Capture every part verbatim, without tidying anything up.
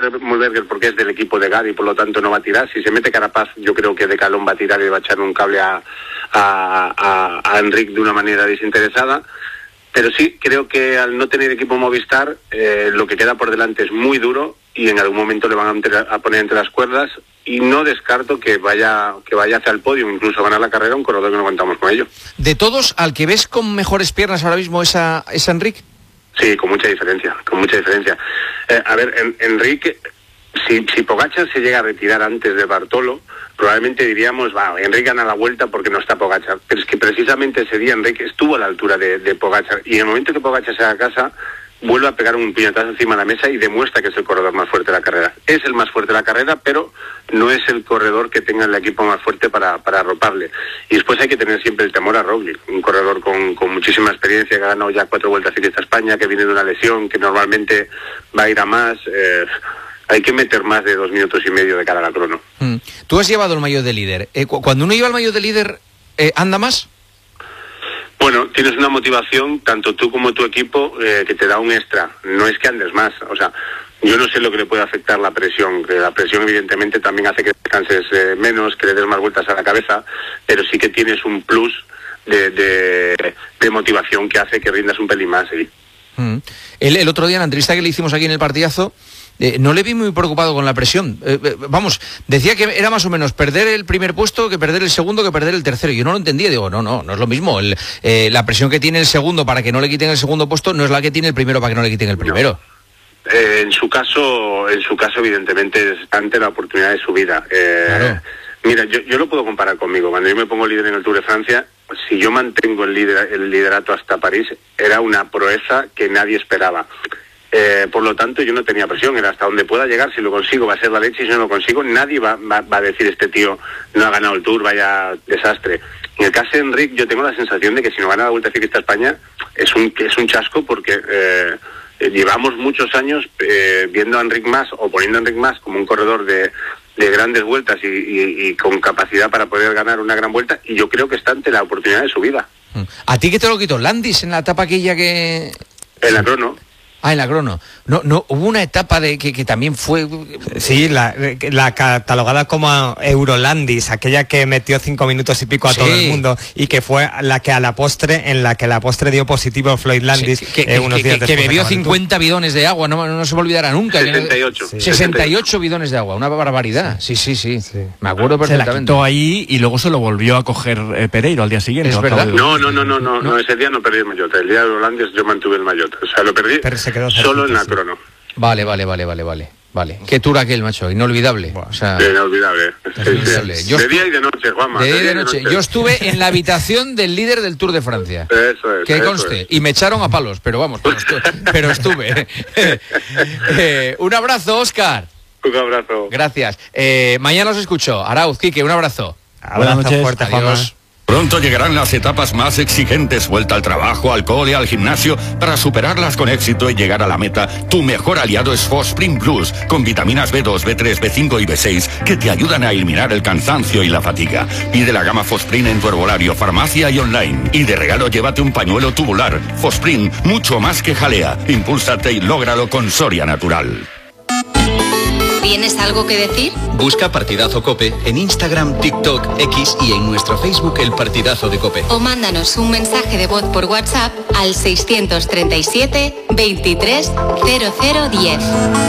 Mühlberger porque es del equipo de Gary y por lo tanto no va a tirar. Si se mete Carapaz, yo creo que De Calón va a tirar y va a echar un cable a, a, a, a Enric de una manera desinteresada. Pero sí, creo que al no tener equipo Movistar, eh, lo que queda por delante es muy duro y en algún momento le van a, entre, a poner entre las cuerdas, y no descarto que vaya que vaya hacia el podio, incluso ganar la carrera, un corredor que no contamos con ello. De todos, ¿al que ves con mejores piernas ahora mismo es a, es a Enric? Sí, con mucha diferencia, con mucha diferencia. Eh, a ver, en, Enric, si, si Pogačar se llega a retirar antes de Bartolo, probablemente diríamos, va, Enric gana la vuelta porque no está Pogačar. Pero es que precisamente ese día Enric estuvo a la altura de, de Pogačar, y en el momento que Pogačar se haga casa, vuelve a pegar un puñetazo encima de la mesa y demuestra que es el corredor más fuerte de la carrera. Es el más fuerte de la carrera, pero no es el corredor que tenga el equipo más fuerte para, para arroparle. Y después hay que tener siempre el temor a Roglic, un corredor con, con muchísima experiencia, que ha ganado ya cuatro vueltas ciclistas a España, que viene de una lesión, que normalmente va a ir a más. Eh, hay que meter más de dos minutos y medio de cara a la crono. Mm. Tú has llevado el maillot de líder. Eh, cuando uno lleva el maillot de líder, eh, ¿anda más? Bueno, tienes una motivación, tanto tú como tu equipo, eh, que te da un extra. No es que andes más, o sea, yo no sé lo que le puede afectar la presión, que la presión evidentemente también hace que descanses eh, menos, que le des más vueltas a la cabeza, pero sí que tienes un plus de, de, de motivación que hace que rindas un pelín más. ¿Sí? Mm. El, el otro día, en la entrevista que le hicimos aquí en el partidazo, Eh, no le vi muy preocupado con la presión. Eh, eh, vamos, decía que era más o menos perder el primer puesto que perder el segundo que perder el tercero. Yo no lo entendía, digo, no, no, no es lo mismo. El, eh, la presión que tiene el segundo para que no le quiten el segundo puesto no es la que tiene el primero para que no le quiten el primero. No. Eh, en su caso, en su caso evidentemente es ante la oportunidad de su vida. Eh, claro. Mira, yo, yo lo puedo comparar conmigo. Cuando yo me pongo líder en el Tour de Francia, si yo mantengo el, lider, el liderato hasta París, era una proeza que nadie esperaba. Eh, por lo tanto, yo no tenía presión, era hasta donde pueda llegar. Si lo consigo va a ser la leche, y si no lo consigo nadie va, va, va a decir este tío no ha ganado el Tour, vaya desastre. En el caso de Enric, yo tengo la sensación de que si no gana la Vuelta Ciclista a España es un, es un chasco, porque eh, llevamos muchos años eh, viendo a Enric Mas o poniendo a Enric Mas como un corredor de, de grandes vueltas y, y, y con capacidad para poder ganar una gran vuelta, y yo creo que está ante la oportunidad de su vida. ¿A ti qué te lo quitó Landis en la etapa aquella que...? En la crono. Ah, en la crono. No, no, hubo una etapa de que, que también fue... Sí, la, la catalogada como Eurolandis, aquella que metió cinco minutos y pico a sí. todo el mundo, y que fue la que a la postre, en la que a la postre dio positivo Floyd Landis. Sí, que, que, eh, unos días que, que bebió cincuenta bidones de agua, no, no se me olvidará nunca. sesenta y ocho. Sí. sesenta y ocho bidones de agua, una barbaridad. Sí, sí, sí. sí. Me acuerdo perfectamente. Se la quitó ahí y luego se lo volvió a coger eh, Pereiro al día siguiente. ¿Es verdad? No, no, no, no, no, no, ese día no perdí el maillot. El día de Eurolandis yo mantuve el maillot. O sea, lo perdí solo en la crono. Vale, vale, vale, vale, vale. Vale. Qué tour aquel, macho, inolvidable. O sea, inolvidable. inolvidable. Yo de día y de noche, Juanma. De día y de noche. Yo estuve en la habitación del líder del Tour de Francia. Eso es. Que eso conste. Es. Y me echaron a palos, pero vamos, pero estuve. Pero estuve. eh, un abrazo, Óscar. Un abrazo. Gracias. Eh, mañana os escucho. Arauz, Quique, un abrazo. Buenas noches. Fuerte, adiós. Pronto llegarán las etapas más exigentes, vuelta al trabajo, al cole, al gimnasio. Para superarlas con éxito y llegar a la meta, tu mejor aliado es Fosprin Plus, con vitaminas B dos, B tres, B cinco y B seis, que te ayudan a eliminar el cansancio y la fatiga. Pide la gama Fosprin en tu herbolario, farmacia y online. Y de regalo llévate un pañuelo tubular. Fosprin, mucho más que jalea. Impúlsate y lógralo con Soria Natural. ¿Tienes algo que decir? Busca Partidazo Cope en Instagram, TikTok, X y en nuestro Facebook El Partidazo de Cope. O mándanos un mensaje de voz por WhatsApp al seiscientos treinta y siete, veintitrés, cero cero diez.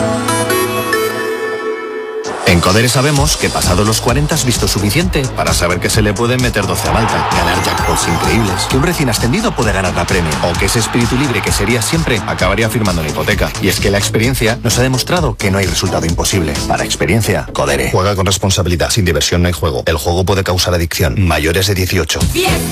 En Codere sabemos que pasados los cuarenta has visto suficiente para saber que se le pueden meter doce a Malta, ganar jackpots increíbles, que un recién ascendido puede ganar la Premier, o que ese espíritu libre que sería siempre acabaría firmando una hipoteca. Y es que la experiencia nos ha demostrado que no hay resultado imposible. Para experiencia, Codere. Juega con responsabilidad. Sin diversión no hay juego. El juego puede causar adicción. Mayores de dieciocho.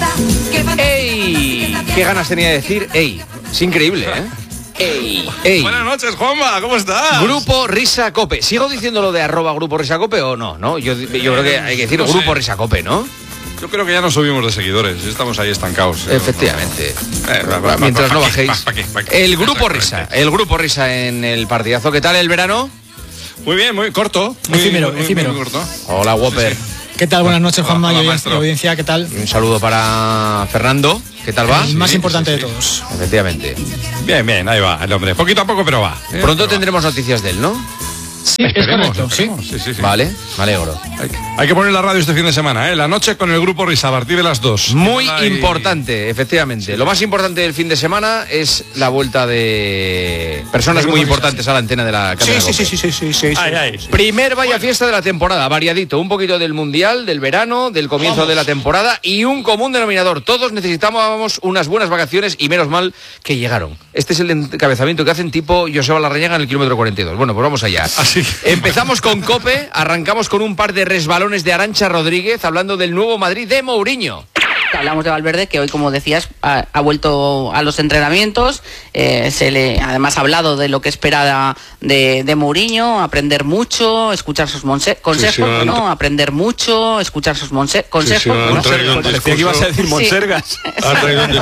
¡Ey! ¿Qué ganas tenía de decir? ¡Ey! Es increíble, ¿eh? Ey, ey. Buenas noches, Juanma, ¿cómo estás? Grupo Risa Cope. ¿Sigo diciendo lo de arroba Grupo Risa Cope o no? ¿No? Yo, yo creo que hay que decir no Grupo sé. Risa Cope, ¿no? Yo creo que ya no subimos de seguidores, estamos ahí estancados. Efectivamente. No, no. Eh, va, va, Mientras va, no va, bajéis. Va, va, va, va, el Grupo Risa, el Grupo Risa en el partidazo. ¿Qué tal el verano? Muy bien, muy corto. Muy, efímero, muy, efímero. Muy corto. Hola, Whopper. Sí, sí. ¿Qué tal? Buenas noches, Juanma y audiencia, ¿qué tal? Un saludo para Fernando, ¿qué tal va? El más sí, importante sí, sí. de todos. Efectivamente. Bien, bien, ahí va el hombre. Poquito a poco, pero va. Pronto pero tendremos va. noticias de él, ¿no? Sí, es correcto, sí. Sí, sí, sí. Vale, me alegro. Hay, hay que poner la radio este fin de semana, ¿eh? La noche con el grupo Risa a partir de las dos. Muy Hola, y... importante, efectivamente. Sí. Lo más importante del fin de semana es la vuelta de personas muy importantes a la antena de la cadena. Sí, sí, sí, sí, sí, sí, sí. Ay, ay. Primer vaya fiesta de la temporada, variadito, un poquito del mundial, del verano, del comienzo Vamos. de la temporada y un común denominador. Todos necesitábamos unas buenas vacaciones y menos mal que llegaron. Este es el encabezamiento que hacen tipo Joseba Larrañaga en el kilómetro cuarenta y dos. Bueno, pues vamos allá. Así. Empezamos con COPE, arrancamos con un par de resbalones de Arantxa Rodríguez hablando del nuevo Madrid de Mourinho. Hablamos de Valverde, que hoy, como decías, ha, ha vuelto a los entrenamientos. Eh, se le además ha hablado de lo que espera de, de Mourinho, aprender mucho, escuchar sus monse- consejos, sí, sí, ¿no? Aprender mucho, escuchar sus monse- consejos. Sí, sí, ¿no? Traído Parecía que ibas a decir monsergas. Ha traído un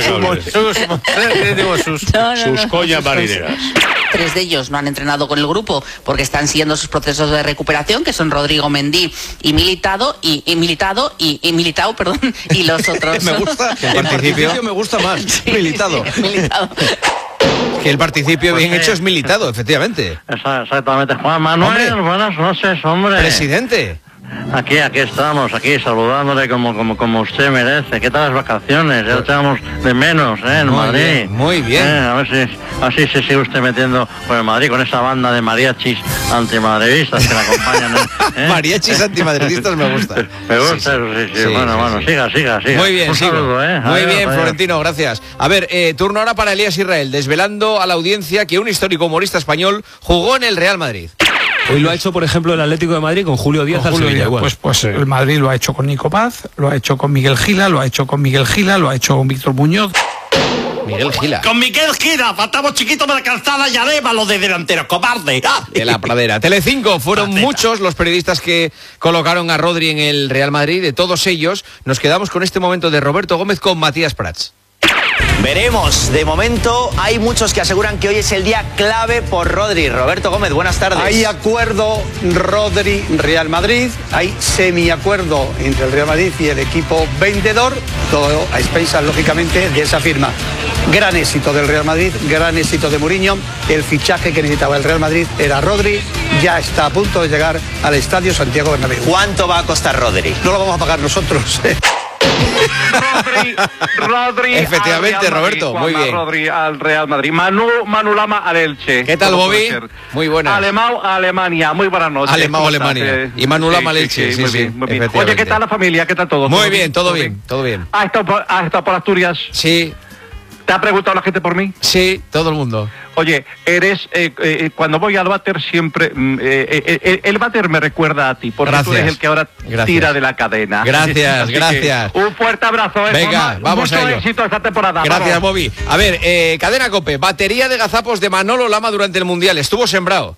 sus coñas marineras. Tres de ellos no han entrenado con el grupo porque están siguiendo sus procesos de recuperación, que son Rodrigo, Mendy y Militado y, y Militado y, y Militao, perdón, y los otros. Me gusta. El participio me gusta más. Sí, Militado. Sí, Militado. Que el participio pues bien sí. hecho es Militado, efectivamente. Exactamente. Juan Manuel, hombre, buenas noches, hombre. Presidente. Aquí, aquí estamos, aquí saludándole como, como, como usted merece. ¿Qué tal las vacaciones? Ya echamos de menos, ¿eh? En muy Madrid. Bien, muy bien. ¿Eh? A ver si así se sigue usted metiendo por el Madrid con esa banda de mariachis antimadridistas que la acompañan. ¿eh? Mariachis antimadridistas me gusta. Me gusta, sí, sí. sí, sí, sí bueno, sí, bueno, sí. siga, siga, siga. Muy bien, Un sigo. saludo, ¿eh? Muy adiós, bien, adiós. Florentino, gracias. A ver, eh, turno ahora para Elías Israel, desvelando a la audiencia que un histórico humorista español jugó en el Real Madrid. Hoy lo ha hecho, por ejemplo, el Atlético de Madrid con Julio Díaz al Sevilla. Igual. Pues, pues el Madrid lo ha hecho con Nico Paz, lo ha hecho con Miguel Gila, lo ha hecho con Miguel Gila, lo ha hecho con Víctor Muñoz. Miguel Gila. Con Miguel Gila, faltamos chiquitos de la calzada y arévalo de delantero, cobarde. De la pradera. Telecinco, fueron muchos los periodistas que colocaron a Rodri en el Real Madrid. De todos ellos, nos quedamos con este momento de Roberto Gómez con Matías Prats. Veremos, de momento hay muchos que aseguran que hoy es el día clave por Rodri. Roberto Gómez, buenas tardes. Hay acuerdo Rodri-Real Madrid, hay semiacuerdo entre el Real Madrid y el equipo vendedor, todo a expensas lógicamente de esa firma. Gran éxito del Real Madrid, gran éxito de Mourinho, el fichaje que necesitaba el Real Madrid era Rodri, ya está a punto de llegar al Estadio Santiago Bernabéu. ¿Cuánto va a costar Rodri? No lo vamos a pagar nosotros. Rodri, Rodri efectivamente, Roberto, muy bien. Rodri al Real Madrid. Manu, Manu Lama al Elche. ¿Qué tal, Bobby? Muy buenas. Alemão a Alemania, muy buenas noches. Alemão Alemania. Y Manu Lama al Elche, sí, sí, sí, muy bien. Oye, ¿qué tal la familia? ¿Qué tal todo? Muy bien, todo bien, todo bien. ¿Has estado por, has estado por Asturias? Sí. ¿Te ha preguntado la gente por mí? Sí, todo el mundo. Oye, eres, eh, eh, cuando voy al váter siempre, eh, eh, eh, el váter me recuerda a ti, porque gracias. Tú eres el que ahora gracias. Tira de la cadena. Gracias, gracias. Un fuerte abrazo. ¿eh? Venga, Con vamos mucho a ello. éxito esta temporada. Gracias, vamos. Bobby. A ver, eh, Cadena COPE, batería de gazapos de Manolo Lama durante el Mundial. Estuvo sembrado.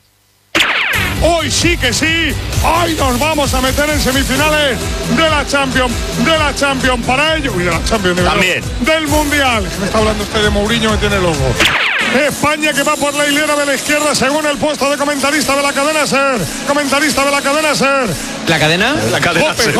Hoy sí que sí, hoy nos vamos a meter en semifinales de la Champions, de la Champions para ello y de la Champions de también del Mundial. Me está hablando usted de Mourinho, me tiene loco. España que va por la hilera de la izquierda según el puesto de comentarista de la cadena SER. Comentarista de la cadena SER. ¿La cadena? La cadena SER.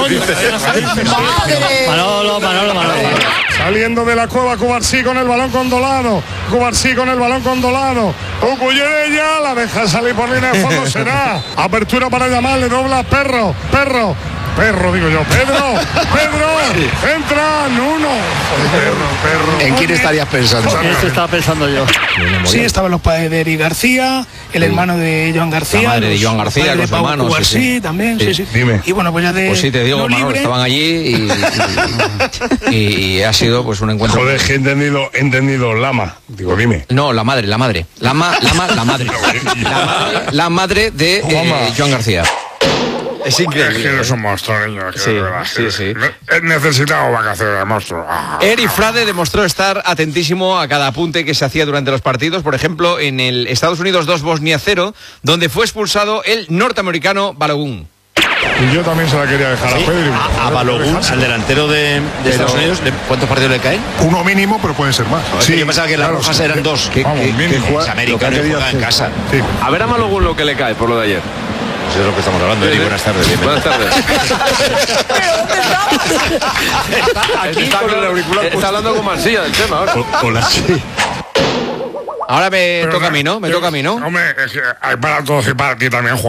Manolo, Manolo, Manolo. Saliendo de la cueva Cubarsí con el balón con Dolano. Cubarsí con el balón con Dolano. Ucuyella la deja salir por línea de fondo. Será apertura para llamarle, dobla Perro. Perro. Perro, digo yo. Pedro. Pedro. Entra Nuno. Perro, perro. ¿En quién estarías pensando? En eso estaba pensando yo. Sí, estaban los padres de Eri García, el hermano de Joan García. La madre de Joan García, los hermanos. Cubarsí, sí, sí. también, sí. sí, sí. Dime. Y bueno, pues ya de. Pues sí, te digo, Manolo, libre. Estaban allí y, y, y, y ha sido pues un encuentro. Joder, que he entendido, he entendido Lama. Digo, dime. No, la madre, la madre. Lama, Lama, la madre. La madre, la madre de eh, Joan García. Es increíble. Es que eres un monstruo, niño. Sí, sí, sí. He necesitado vacaciones de monstruo. Ah. Eri Frade demostró estar atentísimo a cada apunte que se hacía durante los partidos. Por ejemplo, en el Estados Unidos dos, Bosnia cero, donde fue expulsado el norteamericano Balogun. Y yo también se la quería dejar ¿Sí? a Pedri. A, a Balogun, al delantero de, de Estados Unidos, ¿cuántos partidos le caen? Uno mínimo, pero pueden ser más. No, sí, yo pensaba que las rojas sí, eran dos. Que, vamos, que, que juega, es americano y juega en casa. Sí. A ver a Balogun lo que le cae por lo de ayer. Eso es lo que estamos hablando. Eri, buenas tardes. Buenas tardes. está, aquí está, con el auricular, está hablando con Mansilla del tema ahora. Hola, sí. Ahora me Pero toca na- a mí, ¿no? Me yo- toca a mí, ¿no? Hombre, es que hay para todos y para ti también, Juan.